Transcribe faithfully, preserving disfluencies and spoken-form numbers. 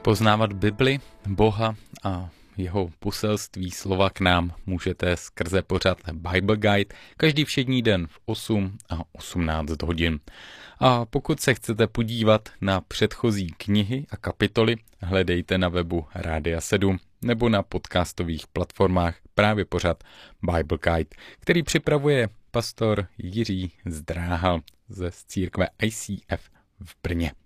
Poznávat Bibli, Boha a jeho poselství slova k nám můžete skrze pořad Bible Guide každý všední den v osm a osmnáct hodin. A pokud se chcete podívat na předchozí knihy a kapitoly, hledejte na webu Rádia sedm nebo na podcastových platformách právě pořad Bible Guide, který připravuje pastor Jiří Zdráhal ze církve I C F v Brně.